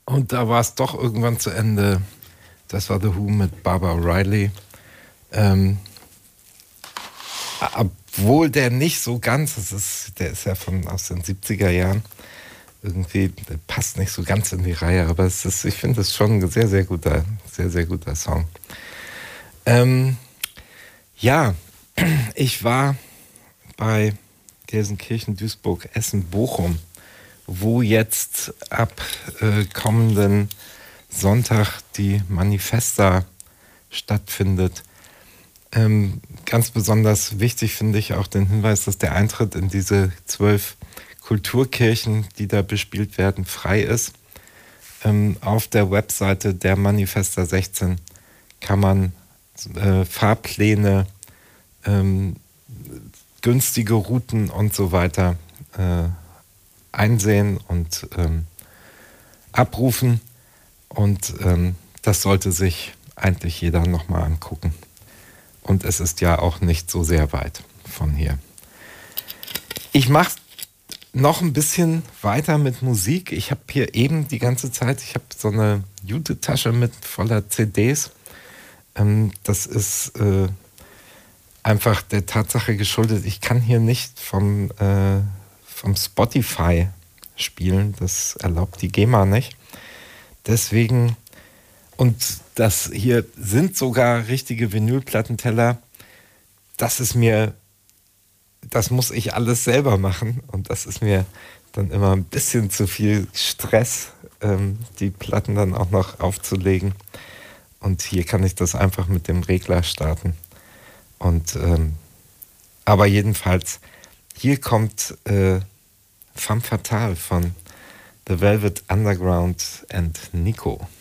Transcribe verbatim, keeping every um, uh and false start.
Und da war es doch irgendwann zu Ende. Das war The Who mit Barbara O'Reilly. Ähm, obwohl der nicht so ganz, das ist, der ist ja von aus den siebziger Jahren, irgendwie der passt nicht so ganz in die Reihe, aber es ist, ich finde es schon ein sehr, sehr guter, sehr, sehr guter Song. Ähm, ja, ich war bei Gelsenkirchen, Duisburg, Essen, Bochum, wo jetzt ab äh, kommenden Sonntag die Manifesta stattfindet. Ähm, ganz besonders wichtig finde ich auch den Hinweis, dass der Eintritt in diese zwölf Kulturkirchen, die da bespielt werden, frei ist. Ähm, auf der Webseite der Manifesta sechzehn kann man äh, Fahrpläne, ähm, günstige Routen und so weiter äh, einsehen und ähm, abrufen. Und ähm, das sollte sich eigentlich jeder nochmal angucken. Und es ist ja auch nicht so sehr weit von hier. Ich mache noch ein bisschen weiter mit Musik. Ich habe hier eben die ganze Zeit, ich habe so eine Jute-Tasche mit voller C Ds. Ähm, das ist äh, einfach der Tatsache geschuldet, ich kann hier nicht vom, äh, vom Spotify spielen. Das erlaubt die GEMA nicht. Deswegen, und das hier sind sogar richtige Vinylplattenteller. Das ist mir, das muss ich alles selber machen. Und das ist mir dann immer ein bisschen zu viel Stress, ähm, die Platten dann auch noch aufzulegen. Und hier kann ich das einfach mit dem Regler starten. Und ähm, aber jedenfalls, hier kommt äh, Femme Fatale von The Velvet Underground and Nico.